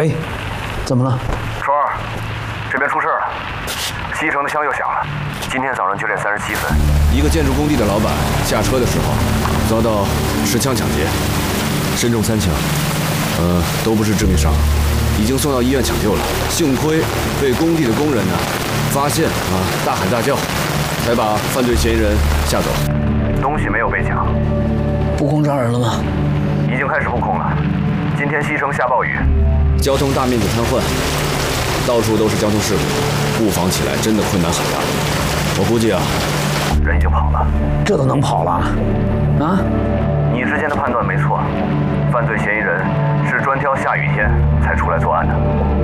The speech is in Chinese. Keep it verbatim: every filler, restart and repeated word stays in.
喂，怎么了？ 双儿，这边出事了，西城的枪又响了。今天早上九点三十七分， 一个建筑工地的老板下车的时候，遭到持枪抢劫，身中三枪，呃，都不是致命伤，已经送到医院抢救了。幸亏被工地的工人呢发现啊，大喊大叫，才把犯罪嫌疑人吓走。 东西没有被抢， 布控抓人了吗？ 已经开始布控了。今天西城下暴雨， 交通大面积瘫痪，到处都是交通事故，布防起来真的困难很大。我估计啊， 人已经跑了。 这都能跑了？啊？ 你之前的判断没错，犯罪嫌疑人是专挑下雨天才出来作案的。